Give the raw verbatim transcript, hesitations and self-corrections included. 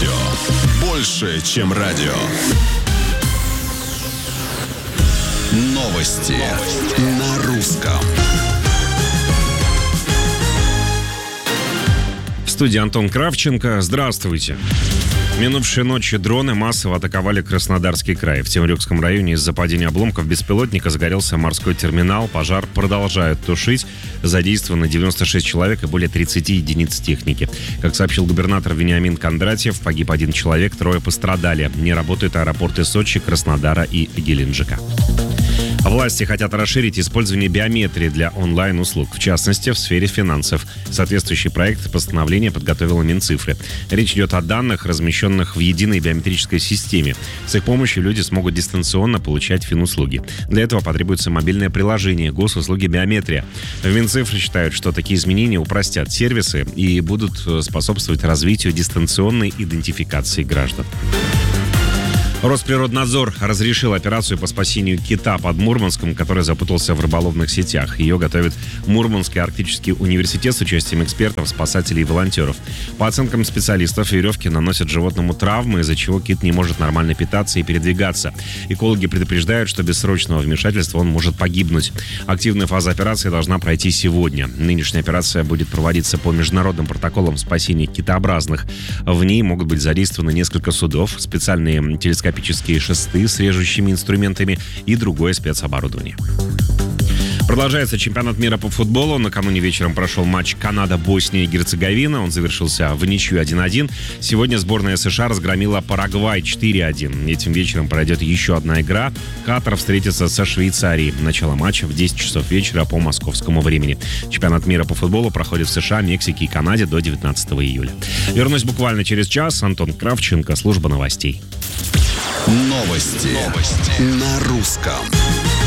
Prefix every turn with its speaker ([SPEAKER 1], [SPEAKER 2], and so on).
[SPEAKER 1] Радио. Больше, чем радио. Новости на русском.
[SPEAKER 2] В студии Антон Кравченко. Здравствуйте. Минувшей ночью дроны массово атаковали Краснодарский край. В Темрюкском районе из-за падения обломков беспилотника загорелся морской терминал. Пожар продолжают тушить. Задействовано девяносто шесть человек и более тридцать единиц техники. Как сообщил губернатор Вениамин Кондратьев, погиб один человек, трое пострадали. Не работают аэропорты Сочи, Краснодара и Геленджика. Власти хотят расширить использование биометрии для онлайн-услуг, в частности, в сфере финансов. Соответствующий проект постановления подготовила Минцифры. Речь идет о данных, размещенных в единой биометрической системе. С их помощью люди смогут дистанционно получать финуслуги. Для этого потребуется мобильное приложение «Госуслуги биометрия». В Минцифры считают, что такие изменения упростят сервисы и будут способствовать развитию дистанционной идентификации граждан. Росприроднадзор разрешил операцию по спасению кита под Мурманском, который запутался в рыболовных сетях. Ее готовит Мурманский арктический университет с участием экспертов, спасателей и волонтеров. По оценкам специалистов, веревки наносят животному травмы, из-за чего кит не может нормально питаться и передвигаться. Экологи предупреждают, что без срочного вмешательства он может погибнуть. Активная фаза операции должна пройти сегодня. Нынешняя операция будет проводиться по международным протоколам спасения китообразных. В ней могут быть задействованы несколько судов, специальные телескопические шесты с режущими инструментами и другое спецоборудование. Продолжается чемпионат мира по футболу. Накануне вечером прошел матч Канада-Босния и Герцеговина. Он завершился в ничью один один. Сегодня сборная США разгромила Парагвай четыре один. Этим вечером пройдет еще одна игра. Катар встретится со Швейцарией. Начало матча в десять часов вечера по московскому времени. Чемпионат мира по футболу проходит в США, Мексике и Канаде до девятнадцатого июля. Вернусь буквально через час. Антон Кравченко, служба новостей.
[SPEAKER 1] Новости, Новости. На русском.